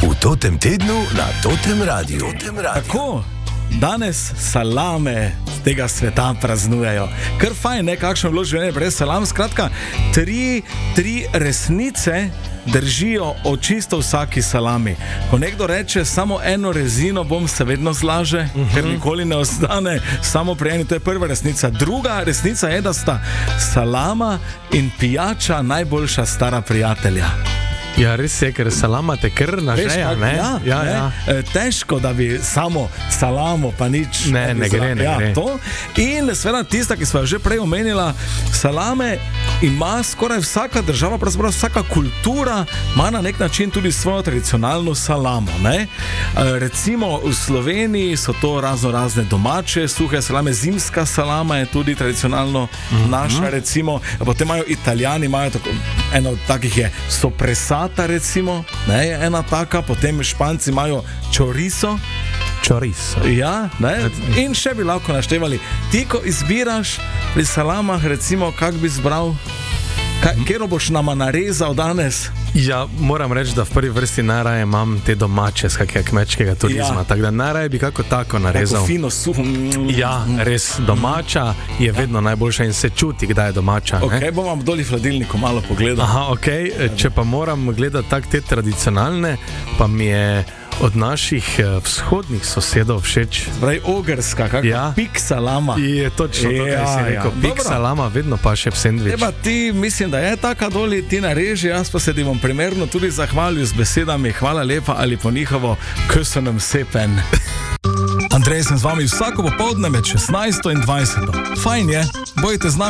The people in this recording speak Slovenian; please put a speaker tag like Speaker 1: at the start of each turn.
Speaker 1: V Totem tednu na Totem Radiu.
Speaker 2: Tako, danes salame z tega sveta praznujejo. Kar fajn, ne, kakšno je bilo življenje brez salam. Skratka, tri resnice držijo o čisto vsaki salami. Ko nekdo reče, samo eno rezino bom, se vedno zlaže, ker nikoli ne ostane samo pri eni. To je prva resnica. Druga resnica je, da sta salama in pijača najboljša stara prijatelja.
Speaker 3: Ja, res je, ker salama te kar nažeja, ne?
Speaker 2: Ja. Težko, da bi samo salamo, pa nič.
Speaker 3: Ne gre.
Speaker 2: To. In seveda tista, ki smo jo že prej omenila, salame ima skoraj vsaka država, pravzaprav vsaka kultura ima na nek način tudi svojo tradicionalno salamo, ne? Recimo v Sloveniji so to razne domače suhe salame, zimska salama je tudi tradicionalno naša, recimo. Potem imajo Italijani, imajo eno od takih je sopresa, recimo, ne, je ena taka, potem Španci imajo chorizo. Ja, ne, in še bi lahko naštevali. Ti, ko izbiraš pri salamah, recimo, kak bi izbral, kjer boš nama narezal danes?
Speaker 3: Ja, moram reči, da v prvi vrsti najraje imam te domače z kakega kmečkega turizma, tako da najraje bi kako tako narezal.
Speaker 2: Tako fino, suho.
Speaker 3: Ja, res, domača je vedno najboljša in se čuti, kdaj je domača.
Speaker 2: Ok, bom vam doli v hladilniku malo pogledal.
Speaker 3: Aha, ok, če pa moram gledati tak te tradicionalne, pa mi je od naših vzhodnih sosedov všeč.
Speaker 2: Pravi ogrska, kakva pik salama.
Speaker 3: Je točno to, kaj si rekel. Pik salama vedno pa še v sendvič.
Speaker 2: Eba ti, mislim, da je taka doli, ti nareži, jaz pa se ti bom primerno tudi zahvalil z besedami hvala lepa ali po njihovo köszönöm szépen. Andrej sem z vami vsako popoldne med 16 in 20. Fajn je, bojte z nami.